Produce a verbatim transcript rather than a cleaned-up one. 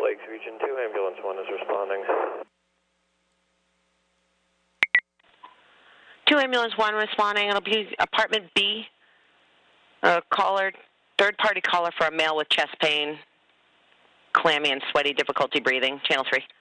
Lakes, Region two, Ambulance one is responding. two Ambulance one responding. It'll be Apartment B. A caller, third-party caller for a male with chest pain, clammy and sweaty, difficulty breathing. Channel three.